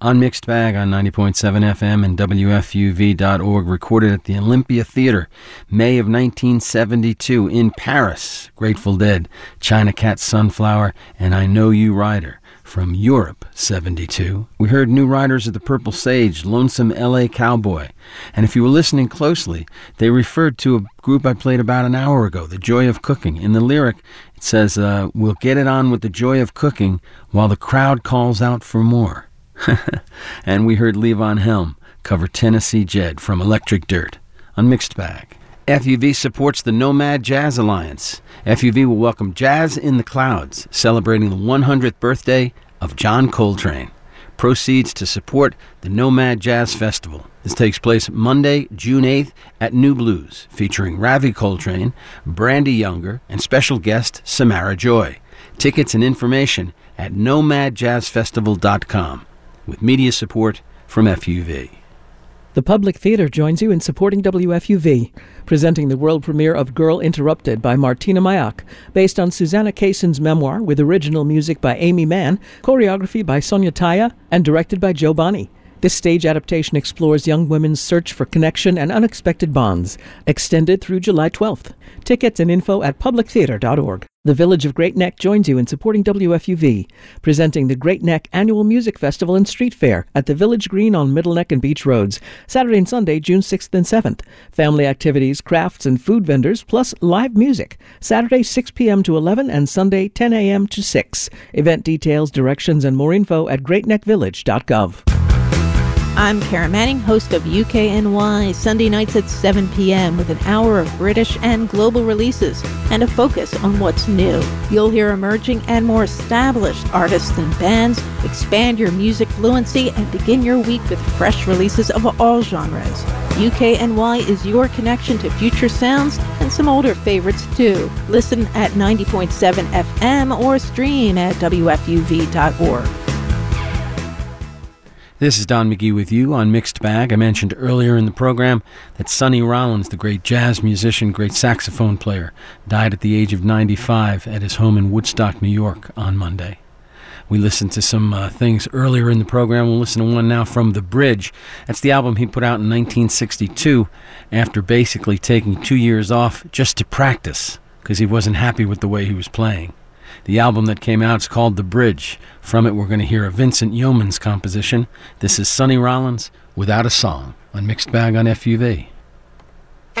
on Mixed Bag on 90.7 FM and WFUV.org, recorded at the Olympia Theater, May of 1972 in Paris. Grateful Dead, China Cat Sunflower, and I Know You Rider. From Europe, 72, we heard New Riders of the Purple Sage, Lonesome L.A. Cowboy. And if you were listening closely, they referred to a group I played about an hour ago, The Joy of Cooking. In the lyric, it says, we'll get it on with the joy of cooking while the crowd calls out for more. And we heard Levon Helm cover Tennessee Jed from Electric Dirt on Mixed Bag. FUV supports the Nomad Jazz Alliance. FUV will welcome Jazz in the Clouds, celebrating the 100th birthday of John Coltrane. Proceeds to support the Nomad Jazz Festival. This takes place Monday, June 8th at New Blues, featuring Ravi Coltrane, Brandy Younger, and special guest Samara Joy. Tickets and information at nomadjazzfestival.com, with media support from FUV. The Public Theater joins you in supporting WFUV, presenting the world premiere of Girl Interrupted by Martina Mayak, based on Susanna Kayson's memoir with original music by Amy Mann, choreography by Sonia Taya, and directed by Joe Bonney. This stage adaptation explores young women's search for connection and unexpected bonds, extended through July 12th. Tickets and info at publictheater.org. The Village of Great Neck joins you in supporting WFUV, presenting the Great Neck Annual Music Festival and Street Fair at the Village Green on Middle Neck and Beach Roads, Saturday and Sunday, June 6th and 7th. Family activities, crafts, and food vendors, plus live music. Saturday, 6 p.m. to 11 and Sunday, 10 a.m. to 6. Event details, directions, and more info at greatneckvillage.gov. I'm Karen Manning, host of UKNY, Sunday nights at 7 p.m. with an hour of British and global releases and a focus on what's new. You'll hear emerging and more established artists and bands, expand your music fluency, and begin your week with fresh releases of all genres. UKNY is your connection to future sounds and some older favorites too. Listen at 90.7 FM or stream at WFUV.org. This is Don McGee with you on Mixed Bag. I mentioned earlier in the program that Sonny Rollins, the great jazz musician, great saxophone player, died at the age of 95 at his home in Woodstock, New York on Monday. We listened to some things earlier in the program. We'll listen to one now from The Bridge. That's the album he put out in 1962 after basically taking 2 years off just to practice because he wasn't happy with the way he was playing. The album that came out is called The Bridge. From it, we're going to hear a Vincent Yeomans composition. This is Sonny Rollins, Without a Song, on Mixed Bag on FUV.